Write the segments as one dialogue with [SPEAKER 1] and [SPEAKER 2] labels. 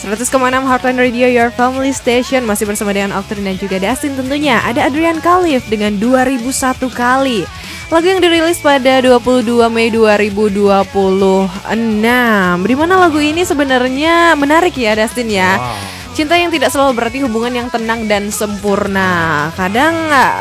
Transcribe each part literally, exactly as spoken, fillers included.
[SPEAKER 1] seratus koma enam Heartline Radio, your family station. Masih bersama dengan Octrin dan juga Dustin tentunya. Ada Adrian Khalif dengan dua ribu satu kali. Lagu yang dirilis pada dua puluh dua Mei dua ribu dua puluh enam. Dimana lagu ini sebenarnya menarik ya Dustin ya. Wow. Cinta yang tidak selalu berarti hubungan yang tenang dan sempurna. Kadang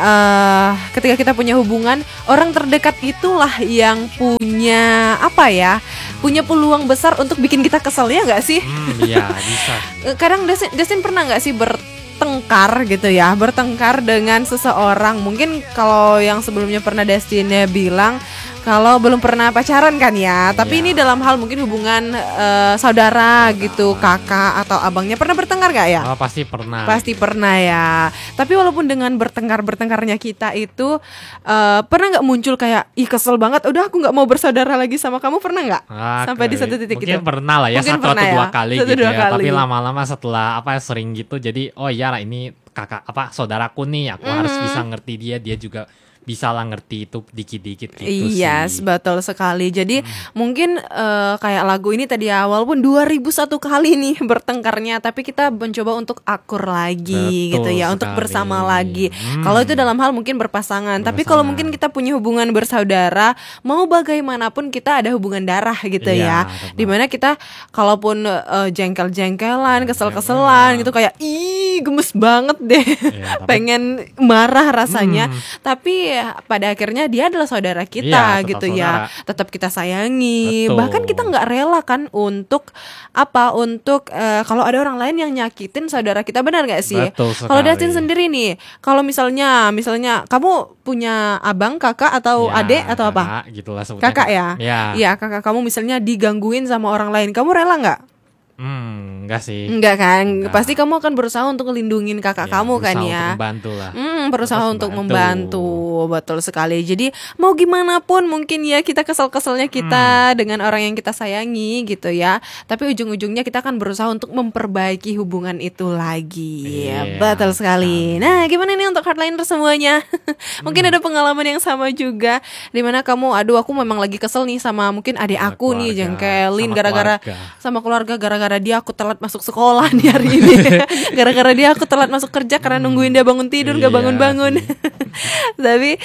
[SPEAKER 1] uh, ketika kita punya hubungan, orang terdekat itulah yang punya apa ya, punya peluang besar untuk bikin kita kesel, ya nggak sih?
[SPEAKER 2] Hmm, iya bisa.
[SPEAKER 1] Kadang Dustin, Dustin pernah nggak sih bertengkar gitu ya, bertengkar dengan seseorang. Mungkin kalau yang sebelumnya pernah Dustinnya bilang kalau belum pernah pacaran kan ya, tapi iya. Ini dalam hal mungkin hubungan uh, saudara gitu, kakak atau abangnya. Pernah bertengkar gak ya?
[SPEAKER 2] Oh, pasti pernah.
[SPEAKER 1] Pasti pernah ya. Tapi walaupun dengan bertengkar-bertengkarnya kita itu uh, pernah gak muncul kayak, ih kesel banget, udah aku gak mau bersaudara lagi sama kamu, pernah gak? Ah, sampai di satu titik
[SPEAKER 2] mungkin
[SPEAKER 1] itu?
[SPEAKER 2] Mungkin pernah lah ya, mungkin satu atau dua ya? kali satu, gitu dua ya kali. Tapi lama-lama setelah apa sering gitu, jadi oh iya lah ini kakak apa saudaraku nih, aku mm-hmm. harus bisa ngerti dia, dia juga bisa lah ngerti itu dikit-dikit gitu
[SPEAKER 1] iya,
[SPEAKER 2] sih.
[SPEAKER 1] Iya, betul sekali. Jadi hmm. mungkin uh, kayak lagu ini tadi ya, walaupun dua ribu satu kali nih bertengkarnya, tapi kita mencoba untuk akur lagi betul gitu ya, sekali. Untuk bersama lagi. Hmm. Kalau itu dalam hal mungkin berpasangan, berpasangan. Tapi kalau mungkin kita punya hubungan bersaudara, mau bagaimanapun kita ada hubungan darah gitu iya, ya. Betul. Dimana kita kalaupun uh, jengkel-jengkelan, kesel-keselan hmm. gitu kayak ih gemes banget deh. Iya, tapi... pengen marah rasanya. Hmm. Tapi pada akhirnya dia adalah saudara kita iya, gitu saudara. Ya, tetap kita sayangi. Betul. Bahkan kita nggak rela kan untuk apa? Untuk uh, kalau ada orang lain yang nyakitin saudara kita, benar nggak sih? Kalau Dustin sendiri nih, kalau misalnya, misalnya kamu punya abang, kakak atau ya, adik atau apa?
[SPEAKER 2] Gitulah
[SPEAKER 1] kakak ya? Iya, kakak kamu misalnya digangguin sama orang lain, kamu rela nggak?
[SPEAKER 2] Hmm, enggak sih.
[SPEAKER 1] Enggak kan? Enggak. Pasti kamu akan berusaha untuk ngelindungin kakak ya, kamu kan ya.
[SPEAKER 2] Berusaha untuk membantu lah.
[SPEAKER 1] Hmm, berusaha Terus untuk membantu. membantu. Betul sekali. Jadi mau gimana pun mungkin ya kita kesel-keselnya kita hmm. dengan orang yang kita sayangi gitu ya. Tapi ujung-ujungnya kita akan berusaha untuk memperbaiki hubungan itu lagi. Yeah, betul sekali. Nah, gimana nih untuk hardliner semuanya? Mungkin hmm. ada pengalaman yang sama juga, dimana kamu, aduh aku memang lagi kesel nih sama mungkin adik sama aku keluarga, nih jengkelin gara-gara keluarga. sama keluarga gara-gara Gara-gara dia aku telat masuk sekolah nih hari ini. Gara-gara dia aku telat masuk kerja karena nungguin dia bangun tidur gak bangun-bangun. Tapi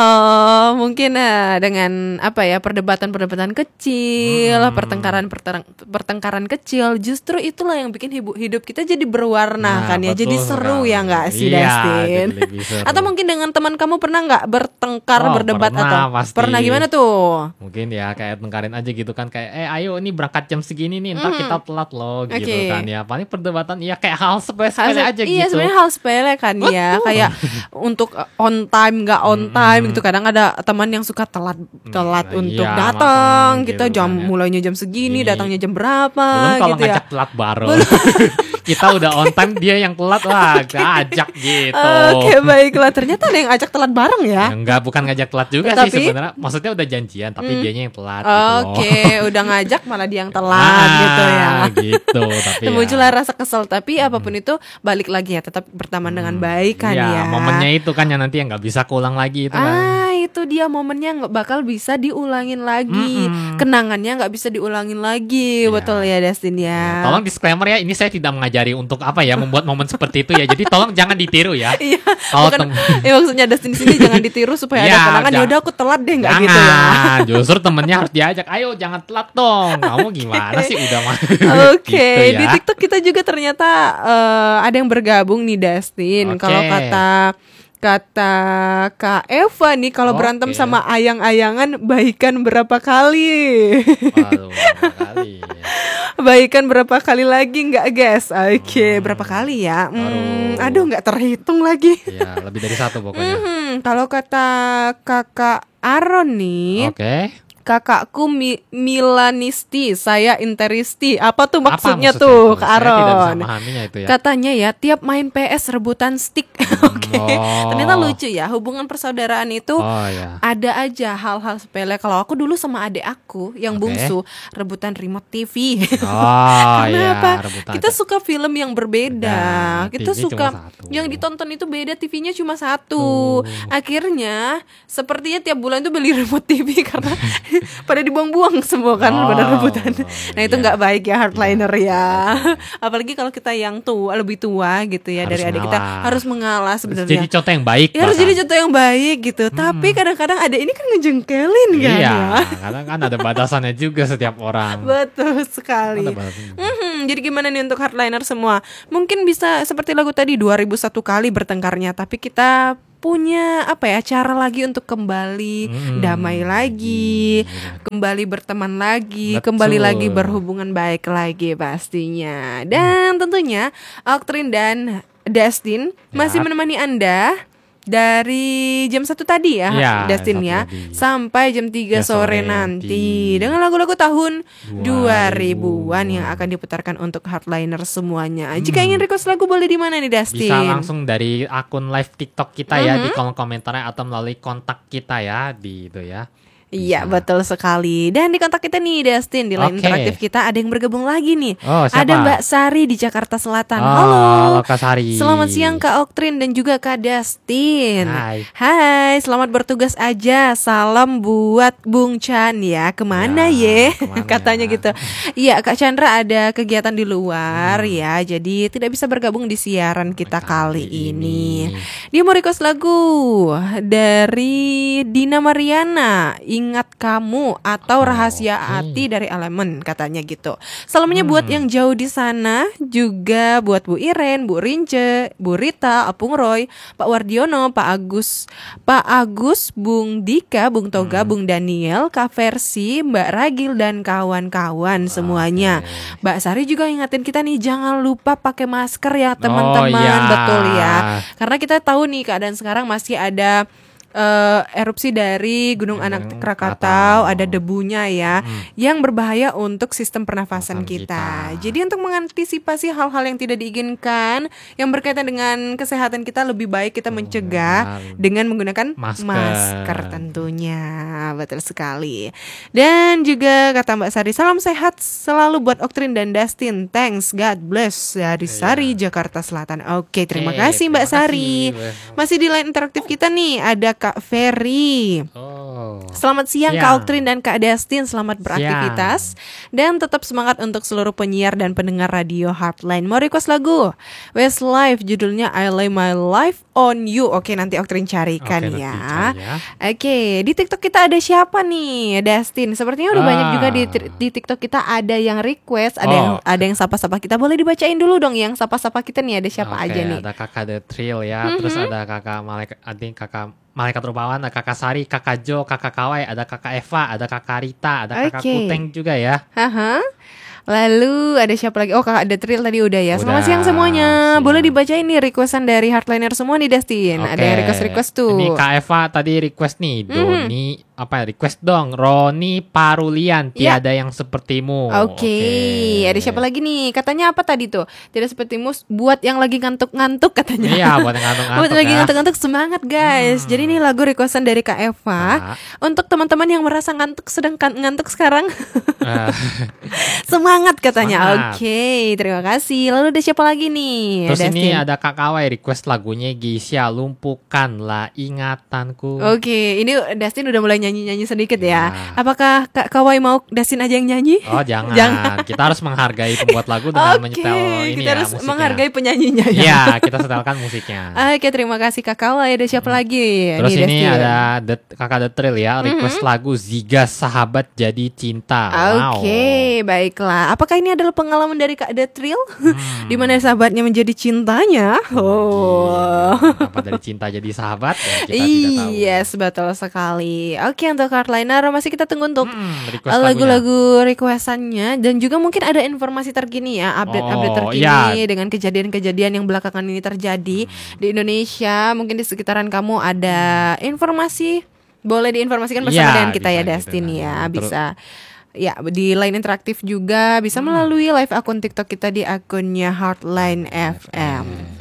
[SPEAKER 1] uh, mungkin uh, dengan apa ya, perdebatan-perdebatan kecil, hmm. pertengkaran pertengkaran kecil, justru itulah yang bikin hidup kita jadi berwarna nah, kan ya. Jadi seru ya nggak sih iya, Dustin? Atau mungkin dengan teman kamu pernah nggak bertengkar, oh, berdebat
[SPEAKER 2] pernah,
[SPEAKER 1] atau
[SPEAKER 2] pasti.
[SPEAKER 1] Pernah gimana tuh?
[SPEAKER 2] Mungkin ya kayak tengkarin aja gitu kan, kayak eh ayo ini berangkat jam segini nih, entar hmm. kita telat loh gitu okay. kan ya. Paling perdebatan ya kayak hal sepele-sepele aja
[SPEAKER 1] iya,
[SPEAKER 2] gitu.
[SPEAKER 1] Iya sebenarnya hal sepele kan Betul. ya. Kayak untuk on time nggak on time hmm. gitu. Kadang ada teman yang suka telat telat hmm, untuk iya, datang. Kita gitu, jam kan, ya. mulainya jam segini, Ini. datangnya jam berapa
[SPEAKER 2] Belum kalau
[SPEAKER 1] gitu
[SPEAKER 2] ngajak
[SPEAKER 1] ya.
[SPEAKER 2] telat bareng. Kita udah on time, dia yang telat, wah ngajak gitu.
[SPEAKER 1] Oke okay, baiklah, ternyata ada yang ajak telat bareng ya.
[SPEAKER 2] ya enggak, bukan ngajak telat juga tapi, sih sebenarnya. Maksudnya udah janjian tapi hmm. dianya yang telat gitu
[SPEAKER 1] Oke, okay, udah ngajak malah dia yang telat ah, gitu ya.
[SPEAKER 2] Gitu, tapi
[SPEAKER 1] muncullah
[SPEAKER 2] ya.
[SPEAKER 1] rasa kesel, tapi apapun hmm. itu balik lagi ya, tetap berteman hmm. dengan baik kan ya.
[SPEAKER 2] Ya, momennya itu kan yang nanti yang nggak bisa keulang lagi itu kan.
[SPEAKER 1] Ah, itu dia momennya nggak bakal bisa diulangin lagi. Hmm. Kenangannya nggak bisa diulangin lagi. Ya. Betul ya Dustin ya. ya.
[SPEAKER 2] Tolong disclaimer ya, ini saya tidak mengajari untuk apa ya membuat momen seperti itu ya. Jadi tolong jangan ditiru ya.
[SPEAKER 1] Iya. Kalau tem- ya, maksudnya Dustin sini jangan ditiru supaya
[SPEAKER 2] ya,
[SPEAKER 1] ada kenangan. Ya udah aku telat deh, nggak gitu ya.
[SPEAKER 2] Justru temennya harus diajak. Ayo jangan telat dong. Kamu gimana sih udah mah.
[SPEAKER 1] Oke. Okay. Gitu ya. Di TikTok kita juga ternyata uh, ada yang bergabung nih Dustin. Okay. Kalau kata Kata Kak Eva nih, kalau okay. berantem sama ayang-ayangan baikan berapa kali?
[SPEAKER 2] Waduh, berapa kali?
[SPEAKER 1] Baikan berapa kali lagi nggak guys? Oke, okay. hmm. berapa kali ya? Hmm, aduh nggak terhitung lagi.
[SPEAKER 2] Ya, lebih dari satu pokoknya.
[SPEAKER 1] hmm, kalau kata Kakak Aron nih. Oke. Okay. Kakakku mi- Milanisti, saya Interisti. Apa tuh maksudnya, Apa maksudnya tuh, Kak Aron?
[SPEAKER 2] Itu ya.
[SPEAKER 1] Katanya ya, tiap main P S rebutan stick. Oke. Okay. Oh. Ternyata lucu ya, hubungan persaudaraan itu oh, ya. ada aja hal-hal sepele. Kalau aku dulu sama adik aku yang okay. bungsu rebutan remote T V.
[SPEAKER 2] Oh,
[SPEAKER 1] Kenapa?
[SPEAKER 2] Ya,
[SPEAKER 1] kita suka film yang berbeda. Nah, kita T V suka yang ditonton itu beda, T V-nya cuma satu. Uh. Akhirnya sepertinya tiap bulan tuh beli remote T V karena pada dibuang-buang semua kan
[SPEAKER 2] Oh,
[SPEAKER 1] pada rebutan. Nah itu
[SPEAKER 2] iya.
[SPEAKER 1] nggak baik ya hardliner ya. Apalagi kalau kita yang tua lebih tua gitu ya
[SPEAKER 2] Harus
[SPEAKER 1] dari adik kita
[SPEAKER 2] mengalah.
[SPEAKER 1] harus mengalah
[SPEAKER 2] Jadi
[SPEAKER 1] sebenarnya.
[SPEAKER 2] contoh yang baik.
[SPEAKER 1] Ya, harus
[SPEAKER 2] bahkan.
[SPEAKER 1] jadi contoh yang baik gitu. Tapi kadang-kadang ada ini kan ngejengkelin kan
[SPEAKER 2] Iya,
[SPEAKER 1] ya.
[SPEAKER 2] kadang kan ada batasannya juga setiap orang.
[SPEAKER 1] Betul sekali.
[SPEAKER 2] Ada batasannya.
[SPEAKER 1] Mhm, jadi gimana nih untuk hardliner semua? Mungkin bisa seperti lagu tadi dua ribu satu kali bertengkarnya, tapi kita punya apa ya cara lagi untuk kembali
[SPEAKER 2] Hmm.
[SPEAKER 1] damai lagi, kembali berteman lagi,
[SPEAKER 2] Betul.
[SPEAKER 1] kembali lagi berhubungan baik lagi pastinya. Dan tentunya Oktrin dan Dustin masih
[SPEAKER 2] Ya.
[SPEAKER 1] menemani Anda dari jam satu tadi ya,
[SPEAKER 2] Iya,
[SPEAKER 1] Dustin
[SPEAKER 2] satu
[SPEAKER 1] ya,
[SPEAKER 2] tadi.
[SPEAKER 1] sampai jam tiga
[SPEAKER 2] Tiga
[SPEAKER 1] sore
[SPEAKER 2] sore
[SPEAKER 1] nanti
[SPEAKER 2] nanti.
[SPEAKER 1] dengan lagu-lagu tahun dua
[SPEAKER 2] dua
[SPEAKER 1] ribuan yang akan diputarkan untuk hardliner semuanya. Jika ingin request lagu boleh di mana nih Dustin?
[SPEAKER 2] Bisa langsung dari akun live TikTok kita ya di kolom komentarnya atau melalui kontak kita ya di itu ya.
[SPEAKER 1] Iya
[SPEAKER 2] Bisa.
[SPEAKER 1] betul sekali. Dan di kontak kita nih Dustin, di line
[SPEAKER 2] Oke.
[SPEAKER 1] interaktif kita ada yang bergabung lagi nih.
[SPEAKER 2] Oh, siapa?
[SPEAKER 1] Ada Mbak Sari di Jakarta Selatan.
[SPEAKER 2] Oh,
[SPEAKER 1] Halo.
[SPEAKER 2] halo, Kak Sari.
[SPEAKER 1] Selamat siang Kak Oktrin dan juga Kak Dustin.
[SPEAKER 2] Hai.
[SPEAKER 1] Hai, selamat bertugas aja. Salam buat Bung Chan ya. Kemana
[SPEAKER 2] Ya,
[SPEAKER 1] ye?
[SPEAKER 2] kemana
[SPEAKER 1] Katanya
[SPEAKER 2] ya?
[SPEAKER 1] gitu. Iya Kak Chandra ada kegiatan di luar
[SPEAKER 2] Hmm.
[SPEAKER 1] ya. Jadi tidak bisa bergabung di siaran kita kali,
[SPEAKER 2] Kali
[SPEAKER 1] ini.
[SPEAKER 2] ini.
[SPEAKER 1] Dia mau request lagu dari Dina Mariana, Ingat Kamu atau Rahasia
[SPEAKER 2] oke.
[SPEAKER 1] Hati dari Elemen katanya gitu. Salamnya
[SPEAKER 2] Hmm.
[SPEAKER 1] buat yang jauh di sana, juga buat Bu Iren, Bu Rince, Bu Rita, Apung Roy, Pak Wardiono, Pak Agus, Pak Agus, Bung Dika, Bung Toga,
[SPEAKER 2] Hmm.
[SPEAKER 1] Bung Daniel, Kak Versi, Mbak Ragil dan kawan-kawan semuanya. Mbak Sari juga ingatin kita nih jangan lupa pakai masker ya teman-teman.
[SPEAKER 2] Oh, iya.
[SPEAKER 1] Betul ya. Karena kita tahu nih keadaan sekarang masih ada eh, erupsi dari Gunung Anak
[SPEAKER 2] Gunung
[SPEAKER 1] Krakatau,
[SPEAKER 2] Krakatau.
[SPEAKER 1] ada debunya ya, yang berbahaya untuk sistem pernafasan
[SPEAKER 2] Pernafasan
[SPEAKER 1] kita.
[SPEAKER 2] kita.
[SPEAKER 1] Jadi untuk mengantisipasi hal-hal yang tidak diinginkan yang berkaitan dengan kesehatan kita, lebih baik kita mencegah
[SPEAKER 2] benar.
[SPEAKER 1] dengan menggunakan
[SPEAKER 2] Masker.
[SPEAKER 1] masker tentunya. Betul sekali. Dan juga kata Mbak Sari, salam sehat selalu buat Oktrin dan Dustin. Thanks, God bless dari Sari, Jakarta Selatan. Oke, terima
[SPEAKER 2] Oke,
[SPEAKER 1] kasih Mbak
[SPEAKER 2] terima
[SPEAKER 1] Sari.
[SPEAKER 2] kasih.
[SPEAKER 1] Masih di line interaktif kita nih ada Kak Ferry.
[SPEAKER 2] Oh.
[SPEAKER 1] Selamat siang
[SPEAKER 2] Siang.
[SPEAKER 1] Kak Oktrin dan Kak Dustin. Selamat beraktivitas dan tetap semangat untuk seluruh penyiar dan pendengar radio Heartline. Mau request lagu Westlife, judulnya I Lay My Life on You. Oke, nanti Oktrin carikan
[SPEAKER 2] Oke, nanti
[SPEAKER 1] ya.
[SPEAKER 2] cari ya.
[SPEAKER 1] Oke, di TikTok kita ada siapa nih, Dustin? Sepertinya udah
[SPEAKER 2] Ah.
[SPEAKER 1] banyak juga di di TikTok kita ada yang request, ada
[SPEAKER 2] Oh.
[SPEAKER 1] yang ada yang sapa-sapa kita. Boleh dibacain dulu dong yang sapa-sapa kita nih, ada siapa
[SPEAKER 2] Oke,
[SPEAKER 1] aja nih?
[SPEAKER 2] ada kakak The Thrill ya, terus ada kakak Malaikat, ada kakak Malaikat Rupawan, ada kakak Sari, kakak Jo, kakak Kawai, ada kakak Eva, ada kakak Rita, ada kakak
[SPEAKER 1] Oke.
[SPEAKER 2] Kuteng juga ya.
[SPEAKER 1] Haha. Lalu ada siapa lagi? Oh kakak ada Trill tadi udah ya. Selamat
[SPEAKER 2] Udah,
[SPEAKER 1] siang semuanya.
[SPEAKER 2] siang.
[SPEAKER 1] Boleh dibacain nih requestan dari Heartliner semua nih Dustin. Ada yang request-request tuh.
[SPEAKER 2] Ini Kak Eva tadi request nih, Doni apa ya, request dong, Roni Parulian,
[SPEAKER 1] Ya.
[SPEAKER 2] tiada yang sepertimu.
[SPEAKER 1] Oke, ada siapa lagi nih? Katanya apa tadi tuh? Tidak sepertimu buat yang lagi ngantuk-ngantuk katanya.
[SPEAKER 2] Iya, buat yang ngantuk-ngantuk
[SPEAKER 1] Buat yang lagi
[SPEAKER 2] ya.
[SPEAKER 1] ngantuk-ngantuk semangat guys. Jadi ini lagu requestan dari Kak Eva.
[SPEAKER 2] Kak.
[SPEAKER 1] Untuk teman-teman yang merasa ngantuk sedang kan- ngantuk sekarang.
[SPEAKER 2] Eh,
[SPEAKER 1] Semangat katanya.
[SPEAKER 2] Semangat.
[SPEAKER 1] Oke, terima kasih. Lalu ada siapa lagi nih?
[SPEAKER 2] Terus ini
[SPEAKER 1] Dustin?
[SPEAKER 2] ada Kak Kawai request lagunya Gisya, Lumpuhkanlah Ingatanku.
[SPEAKER 1] Oke, ini Dustin udah mulai nyanyi-nyanyi sedikit ya.
[SPEAKER 2] Ya.
[SPEAKER 1] Apakah Kak Kawai mau Dustin aja yang nyanyi?
[SPEAKER 2] Oh jangan.
[SPEAKER 1] Jangan.
[SPEAKER 2] Kita harus menghargai pembuat lagu dengan
[SPEAKER 1] Oke,
[SPEAKER 2] menyetel ini
[SPEAKER 1] kita
[SPEAKER 2] ya
[SPEAKER 1] harus
[SPEAKER 2] musiknya.
[SPEAKER 1] menghargai penyanyinya ya.
[SPEAKER 2] Iya, kita setelkan musiknya.
[SPEAKER 1] Oke, terima kasih Kak Kawai. Ada siapa lagi?
[SPEAKER 2] Terus
[SPEAKER 1] Nih,
[SPEAKER 2] ini
[SPEAKER 1] Dustin.
[SPEAKER 2] ada The- kakak The Thrill ya, request lagu Ziga Sahabat Jadi Cinta. Wow.
[SPEAKER 1] Oke, baiklah. Apakah ini adalah pengalaman dari Kak The Thrill?
[SPEAKER 2] Hmm.
[SPEAKER 1] Di mana sahabatnya menjadi cintanya? Oh.
[SPEAKER 2] Apa dari cinta jadi sahabat? Ya, kita tidak tahu.
[SPEAKER 1] Yes, betul sekali. Oke, untuk Heartliner masih kita tunggu untuk
[SPEAKER 2] Hmm, request lagunya.
[SPEAKER 1] lagu-lagu requestannya dan juga mungkin ada informasi terkini ya, update-update
[SPEAKER 2] Oh,
[SPEAKER 1] terkini
[SPEAKER 2] iya.
[SPEAKER 1] dengan kejadian-kejadian yang belakangan ini terjadi di Indonesia. Mungkin di sekitaran kamu ada informasi, boleh diinformasikan bersama
[SPEAKER 2] Iya,
[SPEAKER 1] dengan kita
[SPEAKER 2] bisa
[SPEAKER 1] ya
[SPEAKER 2] gitu
[SPEAKER 1] Dustin
[SPEAKER 2] kan.
[SPEAKER 1] ya.
[SPEAKER 2] Terus-
[SPEAKER 1] Bisa ya di line interaktif juga bisa melalui live akun TikTok kita di akunnya Heartline F M.